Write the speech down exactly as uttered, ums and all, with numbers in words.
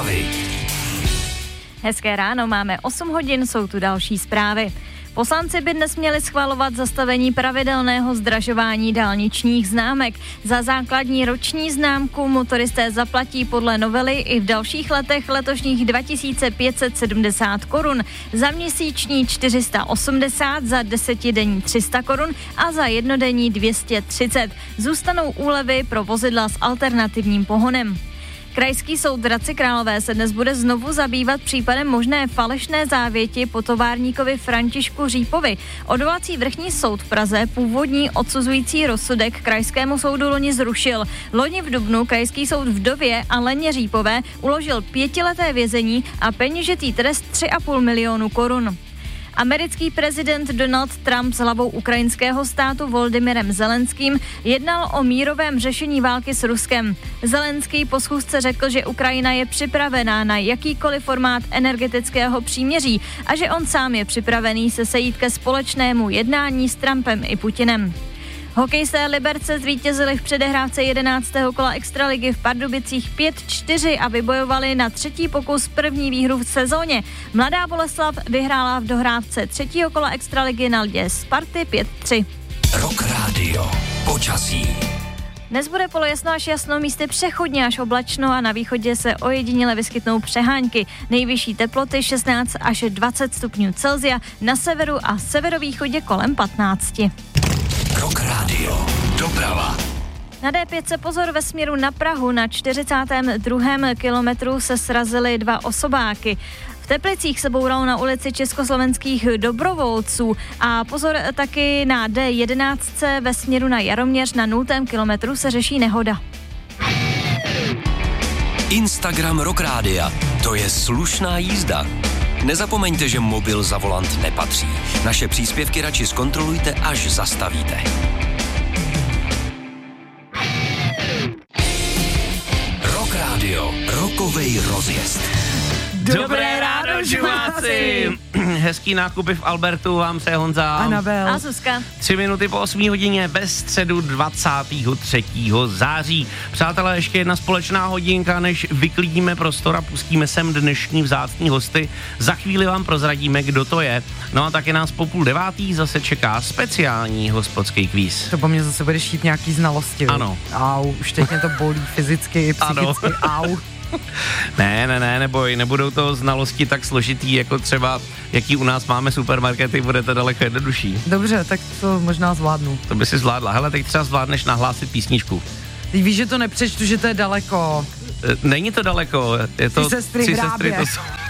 zprávy. Hezké ráno, máme osm hodin, jsou tu další zprávy. Poslanci by dnes měli schvalovat zastavení pravidelného zdražování dálničních známek. Za základní roční známku motoristé zaplatí podle novely i v dalších letech letošních dva tisíce pět set sedmdesát korun, za měsíční čtyři sta osmdesát, za desetidenní tři sta korun a za jednodenní dvě stě třicet. Zůstanou úlevy pro vozidla s alternativním pohonem. Krajský soud v Hradci Králové se dnes bude znovu zabývat případem možné falešné závěti po továrníkovi Františku Řípovi. Odvolací vrchní soud v Praze původní odsuzující rozsudek krajskému soudu loni zrušil. Loni v dubnu krajský soud vdově a Leně Řípové uložil pětileté vězení a peněžitý trest tři a půl milionu korun. Americký prezident Donald Trump s hlavou ukrajinského státu Volodymyrem Zelenským jednal o mírovém řešení války s Ruskem. Zelenský po schůzce řekl, že Ukrajina je připravená na jakýkoliv formát energetického příměří a že on sám je připravený se sejít ke společnému jednání s Trumpem i Putinem. Hokejisté Liberce zvítězili v předehrávce jedenáctého kola extraligy v Pardubicích pět čtyři a vybojovali na třetí pokus první výhru v sezóně. Mladá Boleslav vyhrála v dohrávce třetího kola extraligy na ledě Sparty pět tři. Rock Radio. Počasí. Dnes bude polojasno až jasno, místy přechodně až oblačno a na východě se ojediněle vyskytnou přehánky. Nejvyšší teploty šestnáct až dvacet stupňů Celsia, na severu a severovýchodě kolem patnáct. Rock Radio. Doprava. Na dé pět se pozor ve směru na Prahu, na čtyřicátém druhém kilometru se srazily dva osobáky. V Teplicích se bouralo na ulici československých dobrovolců a pozor taky na dé jedenáct ve směru na Jaroměř, na nultém kilometru se řeší nehoda. Instagram Rock Rádia. To je slušná jízda. Nezapomeňte, že mobil za volant nepatří. Naše příspěvky radši zkontrolujte, až zastavíte. Rock Radio. Rokovej rozjezd. Dobré ráno, žumáci! Hezký nákupy v Albertu, vám se Honza. Anabel. A Zuzka. Tři minuty po osmé hodině ve středu dvacátého třetího září. Přátelé, ještě jedna společná hodinka, než vyklidíme prostor a pustíme sem dnešní vzácní hosty. Za chvíli vám prozradíme, kdo to je. No a taky nás po půl devátý zase čeká speciální hospodský kvíz. To po mně zase budeš chtít nějaký znalosti. Ano. Au, už teď mě to bolí fyzicky i psychicky. Ano. Au. Ne, ne, ne, neboj, nebudou to znalosti tak složitý, jako třeba, jaký u nás máme supermarkety, bude to daleko jednodušší. Dobře, tak to možná zvládnu. To by si zvládla. Hele, teď třeba zvládneš nahlásit písničku. Ty víš, že to nepřečtu, že to je daleko. Není to daleko, je to Tři sestry v tři Hrábě. sestry, to jsou...